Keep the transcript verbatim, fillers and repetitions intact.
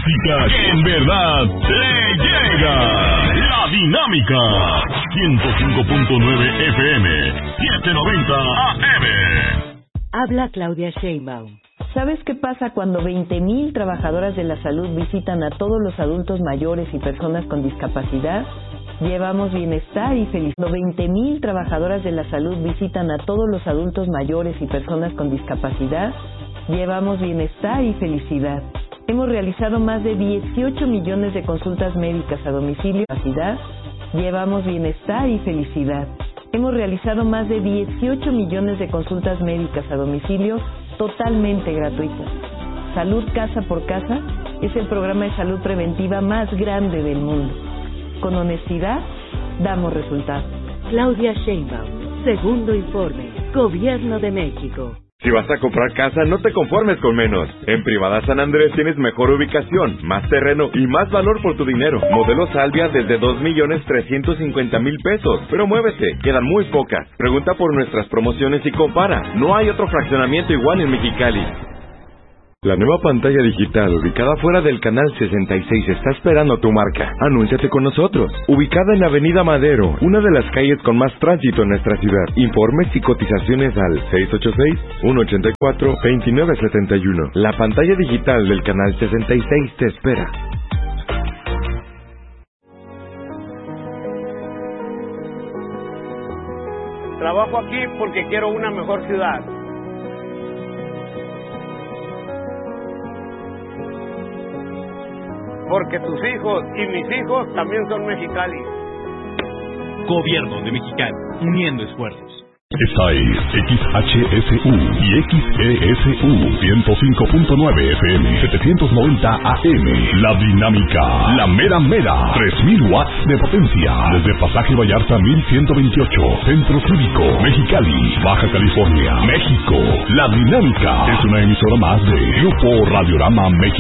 música que en verdad te llega. La Dinámica. ciento cinco punto nueve F M. setecientos noventa A M. Habla Claudia Sheinbaum. ¿Sabes qué pasa cuando veinte mil trabajadoras de la salud visitan a todos los adultos mayores y personas con discapacidad? Llevamos bienestar y felicidad. veinte mil trabajadoras de la salud visitan a todos los adultos mayores y personas con discapacidad. Llevamos bienestar y felicidad. Hemos realizado más de dieciocho millones de consultas médicas a domicilio. Llevamos bienestar y felicidad. Hemos realizado más de dieciocho millones de consultas médicas a domicilio totalmente gratuitas. Salud Casa por Casa es el programa de salud preventiva más grande del mundo. Con honestidad, damos resultados. Claudia Sheinbaum, segundo informe, Gobierno de México. Si vas a comprar casa, no te conformes con menos. En Privada San Andrés tienes mejor ubicación, más terreno y más valor por tu dinero. Modelo Salvia desde dos millones trescientos cincuenta mil pesos. Pero muévete, quedan muy pocas. Pregunta por nuestras promociones y compara. No hay otro fraccionamiento igual en Mexicali. La nueva pantalla digital ubicada fuera del canal sesenta y seis está esperando tu marca. Anúnciate con nosotros. Ubicada en Avenida Madero, una de las calles con más tránsito en nuestra ciudad. Informes y cotizaciones al seis ocho seis, uno ocho cuatro, dos nueve siete uno. La pantalla digital del canal sesenta y seis te espera. Trabajo aquí porque quiero una mejor ciudad. Porque tus hijos y mis hijos también son mexicanos. Gobierno de Mexicali, uniendo esfuerzos. Esta es X H S U y X E S U ciento cinco punto nueve F M, setecientos noventa A M. La Dinámica, la mera mera, tres mil watts de potencia. Desde Pasaje Vallarta mil ciento veintiocho, Centro Cívico, Mexicali, Baja California, México. La Dinámica es una emisora más de Grupo Radiorama México.